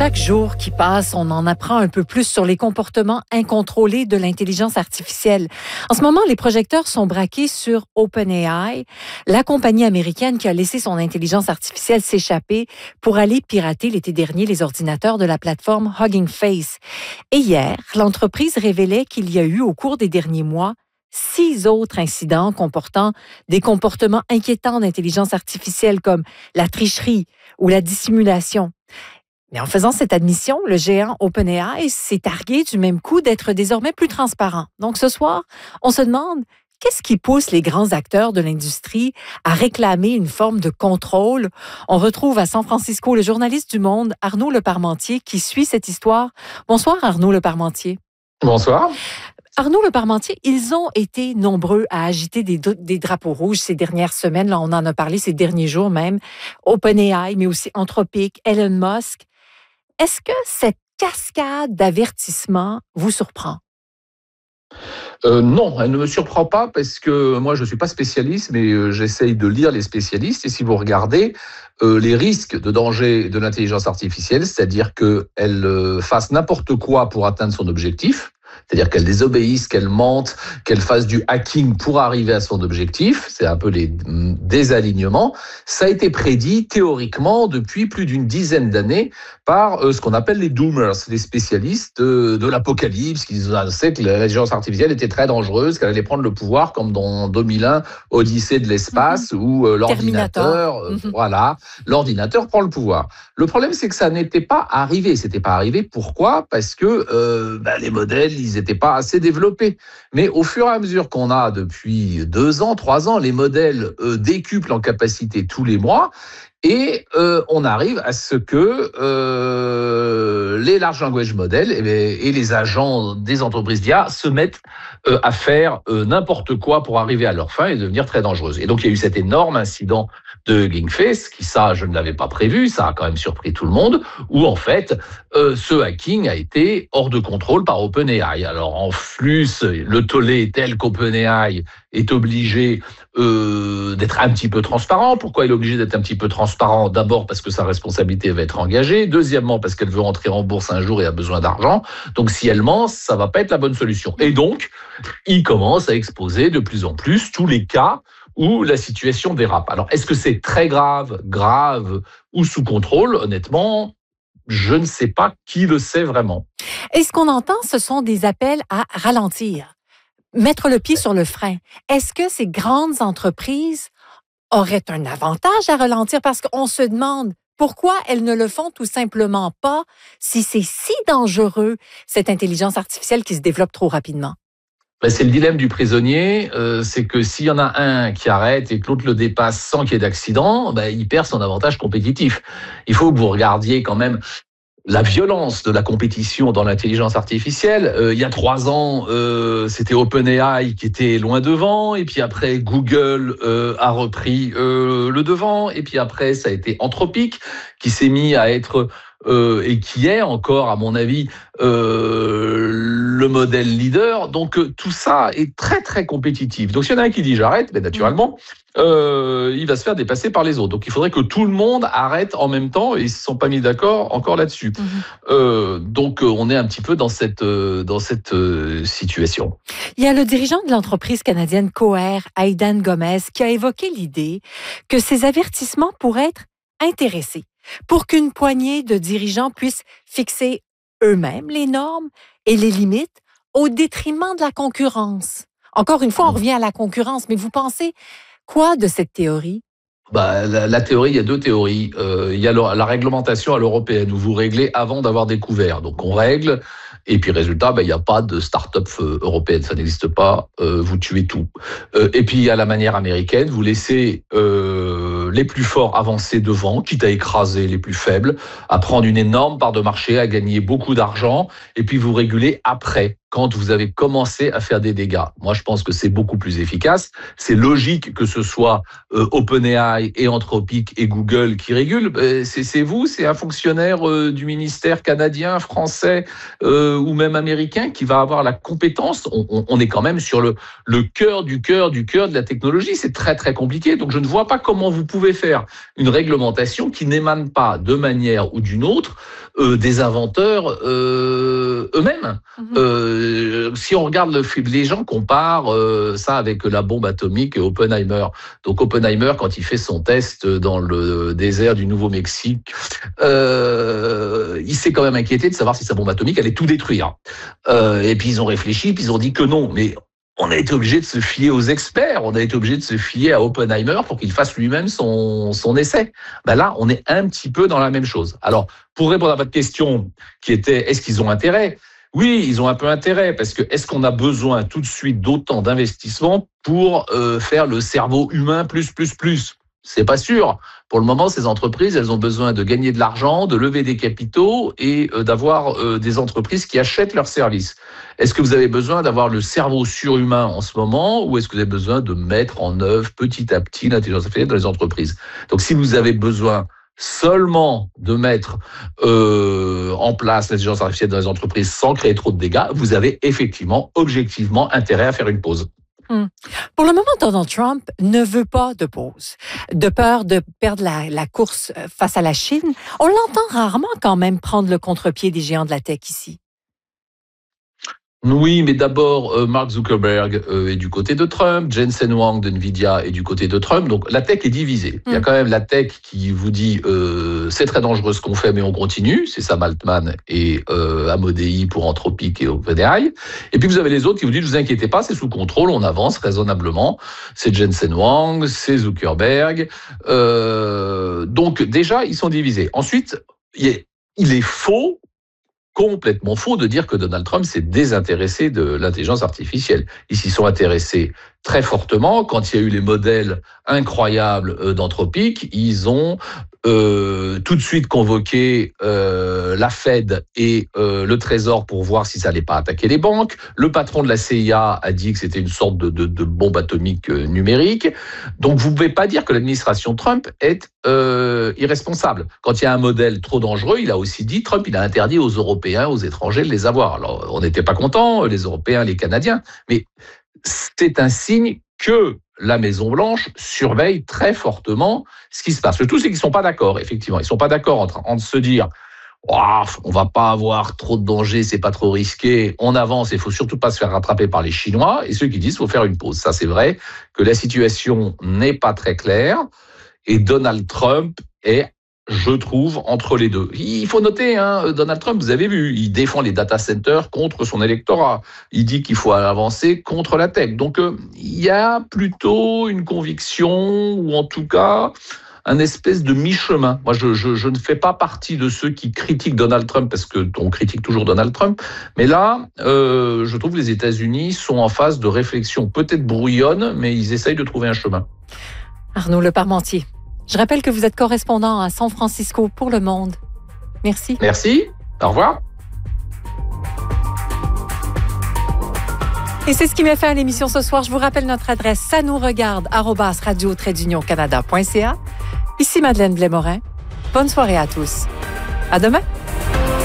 Chaque jour qui passe, on en apprend un peu plus sur les comportements incontrôlés de l'intelligence artificielle. En ce moment, les projecteurs sont braqués sur OpenAI, la compagnie américaine qui a laissé son intelligence artificielle s'échapper pour aller pirater l'été dernier les ordinateurs de la plateforme Hugging Face. Et hier, l'entreprise révélait qu'il y a eu au cours des derniers mois 6 autres incidents comportant des comportements inquiétants d'intelligence artificielle comme la tricherie ou la dissimulation. Mais en faisant cette admission, le géant OpenAI s'est targué du même coup d'être désormais plus transparent. Donc ce soir, on se demande qu'est-ce qui pousse les grands acteurs de l'industrie à réclamer une forme de contrôle. On retrouve à San Francisco le journaliste du Monde, Arnaud Leparmentier, qui suit cette histoire. Bonsoir Arnaud Leparmentier. Bonsoir. Arnaud Leparmentier, ils ont été nombreux à agiter des drapeaux rouges ces dernières semaines. Là, on en a parlé ces derniers jours même. OpenAI, mais aussi Anthropic, Elon Musk. Est-ce que cette cascade d'avertissements vous surprend? Non, elle ne me surprend pas parce que moi, je ne suis pas spécialiste, mais j'essaye de lire les spécialistes. Et si vous regardez les risques de danger de l'intelligence artificielle, c'est-à-dire qu'elle fasse n'importe quoi pour atteindre son objectif, c'est-à-dire qu'elle désobéisse, qu'elle mente, qu'elle fasse du hacking pour arriver à son objectif, c'est un peu les désalignements, ça a été prédit théoriquement depuis plus d'une dizaine d'années par ce qu'on appelle les doomers, les spécialistes de l'apocalypse, qui annonçaient que l'intelligence artificielle était très dangereuse, qu'elle allait prendre le pouvoir comme dans 2001, Odyssée de l'espace, où l'ordinateur, l'ordinateur prend le pouvoir. Le problème, c'est que ça n'était pas arrivé. C'était pas arrivé. Pourquoi ? Parce que les modèles, ils n'étaient pas assez développés. Mais au fur et à mesure qu'on a depuis 2 ans, 3 ans, les modèles décuplent en capacité tous les mois. Et on arrive à ce que les large language models et les agents des entreprises d'IA se mettent à faire n'importe quoi pour arriver à leur fin et devenir très dangereuses. Et donc il y a eu cet énorme incident de Hugging Face, qui ça je ne l'avais pas prévu, ça a quand même surpris tout le monde, où en fait ce hacking a été hors de contrôle par OpenAI. Alors en plus, le tollé est tel qu'OpenAI est obligé d'être un petit peu transparent. Pourquoi il est obligé d'être un petit peu transparent ? D'abord parce que sa responsabilité va être engagée. Deuxièmement parce qu'elle veut rentrer en bourse un jour et a besoin d'argent. Donc si elle ment, ça va pas être la bonne solution. Et donc, il commence à exposer de plus en plus tous les cas où la situation dérape. Alors est-ce que c'est très grave ou sous contrôle ? Honnêtement, je ne sais pas qui le sait vraiment. Et ce qu'on entend, ce sont des appels à ralentir. Mettre le pied sur le frein. Est-ce que ces grandes entreprises auraient un avantage à ralentir? Parce qu'on se demande pourquoi elles ne le font tout simplement pas si c'est si dangereux, cette intelligence artificielle qui se développe trop rapidement. C'est le dilemme du prisonnier, c'est que s'il y en a un qui arrête et que l'autre le dépasse sans qu'il y ait d'accident, il perd son avantage compétitif. Il faut que vous regardiez quand même la violence de la compétition dans l'intelligence artificielle. Il y a 3 ans, c'était OpenAI qui était loin devant, et puis après Google a repris le devant, et puis après ça a été Anthropic qui s'est mis à être et qui est encore, à mon avis, le modèle leader. Donc tout ça est très très compétitif. Donc s'il y en a un qui dit j'arrête, naturellement, il va se faire dépasser par les autres. Donc il faudrait que tout le monde arrête en même temps, et ils ne se sont pas mis d'accord encore là-dessus. Donc on est un petit peu dans cette situation. Il y a le dirigeant de l'entreprise canadienne Coher, Aidan Gomez, qui a évoqué l'idée que ces avertissements pourraient être intéressés pour qu'une poignée de dirigeants puissent fixer eux-mêmes les normes et les limites au détriment de la concurrence. Encore une fois, on revient à la concurrence, mais vous pensez quoi de cette théorie? La théorie, il y a 2 théories. Il y a la réglementation à l'européenne, où vous réglez avant d'avoir découvert. Donc on règle, et puis résultat, il n'y a pas de start-up européenne, ça n'existe pas, vous tuez tout. Et puis il y a la manière américaine, vous laissez les plus forts avancer devant, quitte à écraser les plus faibles, à prendre une énorme part de marché, à gagner beaucoup d'argent, et puis vous régulez après. quand vous avez commencé à faire des dégâts. Moi, je pense que c'est beaucoup plus efficace. C'est logique que ce soit OpenAI et Anthropic et Google qui régulent. C'est vous, c'est un fonctionnaire du ministère canadien, français ou même américain qui va avoir la compétence. On est quand même sur le cœur du cœur de la technologie. C'est très, très compliqué. Donc, je ne vois pas comment vous pouvez faire une réglementation qui n'émane pas de manière ou d'une autre des inventeurs eux-mêmes. Si on regarde les gens comparent ça avec la bombe atomique et Oppenheimer. Donc Oppenheimer, quand il fait son test dans le désert du Nouveau-Mexique, il s'est quand même inquiété de savoir si sa bombe atomique allait tout détruire. Et puis ils ont réfléchi, puis ils ont dit que non. Mais on a été obligé de se fier aux experts, on a été obligé de se fier à Oppenheimer pour qu'il fasse lui-même son essai. Ben là, on est un petit peu dans la même chose. Alors, pour répondre à votre question qui était, est-ce qu'ils ont intérêt ? Oui, ils ont un peu intérêt, parce que est-ce qu'on a besoin tout de suite d'autant d'investissements pour faire le cerveau humain plus ? C'est pas sûr. Pour le moment, ces entreprises, elles ont besoin de gagner de l'argent, de lever des capitaux et d'avoir des entreprises qui achètent leurs services. Est-ce que vous avez besoin d'avoir le cerveau surhumain en ce moment, ou est-ce que vous avez besoin de mettre en œuvre petit à petit l'intelligence artificielle dans les entreprises ? Donc, si vous avez besoin seulement de mettre en place l'intelligence artificielle dans les entreprises sans créer trop de dégâts, vous avez effectivement, objectivement, intérêt à faire une pause. Pour le moment, Donald Trump ne veut pas de pause, de peur de perdre la course face à la Chine. On l'entend rarement quand même prendre le contre-pied des géants de la tech ici. Oui, mais d'abord, Mark Zuckerberg est du côté de Trump, Jensen Huang de Nvidia est du côté de Trump, donc la tech est divisée. Il y a quand même la tech qui vous dit c'est très dangereux ce qu'on fait, mais on continue, c'est Sam Altman et Amodei pour Anthropic et OpenAI. Et puis vous avez les autres qui vous disent, ne vous inquiétez pas, c'est sous contrôle, on avance raisonnablement. C'est Jensen Huang, c'est Zuckerberg. Donc déjà, ils sont divisés. Ensuite, il est faux, complètement faux de dire que Donald Trump s'est désintéressé de l'intelligence artificielle. Ils s'y sont intéressés très fortement. Quand il y a eu les modèles incroyables d'Anthropic, ils ont tout de suite convoqué la Fed et le Trésor pour voir si ça allait pas attaquer les banques. Le patron de la CIA a dit que c'était une sorte de bombe atomique numérique. Donc vous ne pouvez pas dire que l'administration Trump est irresponsable. Quand il y a un modèle trop dangereux, il a aussi dit, Trump, il a interdit aux Européens, aux étrangers de les avoir. Alors on n'était pas contents, les Européens, les Canadiens, mais c'est un signe que la Maison-Blanche surveille très fortement ce qui se passe. Le tout, c'est qu'ils ne sont pas d'accord, effectivement. Ils ne sont pas d'accord entre se dire on va pas avoir trop de danger, c'est pas trop risqué, on avance, il faut surtout pas se faire rattraper par les Chinois, et ceux qui disent qu'il faut faire une pause. Ça, c'est vrai que la situation n'est pas très claire, et Donald Trump est, je trouve, entre les deux. Il faut noter, Donald Trump, vous avez vu, il défend les data centers contre son électorat. Il dit qu'il faut avancer contre la tech. Donc, il y a plutôt une conviction, ou en tout cas, un espèce de mi-chemin. Moi, je ne fais pas partie de ceux qui critiquent Donald Trump, parce qu'on critique toujours Donald Trump. Mais là, je trouve que les États-Unis sont en phase de réflexion, peut-être brouillonne, mais ils essayent de trouver un chemin. Arnaud Leparmentier. Je rappelle que vous êtes correspondant à San Francisco pour Le Monde. Merci. Merci. Au revoir. Et c'est ce qui met fin à l'émission ce soir. Je vous rappelle notre adresse sanousregarde@radio-canada.ca. Ici Madeleine Blais-Morin. Bonne soirée à tous. À demain.